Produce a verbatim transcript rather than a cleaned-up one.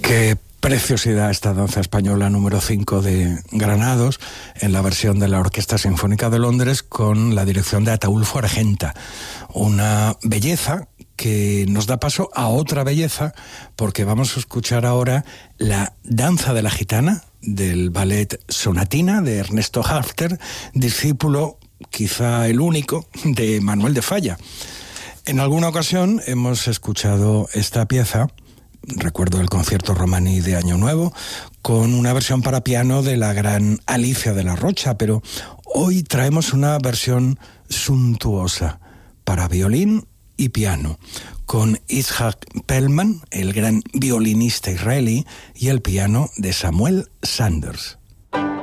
Qué preciosidad esta danza española número cinco de Granados, en la versión de la Orquesta Sinfónica de Londres con la dirección de Ataúlfo Argenta. Una belleza que nos da paso a otra belleza, porque vamos a escuchar ahora la Danza de la Gitana del ballet Sonatina de Ernesto Halffter, discípulo, quizá el único, de Manuel de Falla. En alguna ocasión hemos escuchado esta pieza, recuerdo el concierto Romaní de Año Nuevo, con una versión para piano de la gran Alicia de la Rocha, pero hoy traemos una versión suntuosa para violín y piano, con Itzhak Perlman, el gran violinista israelí, y el piano de Samuel Sanders.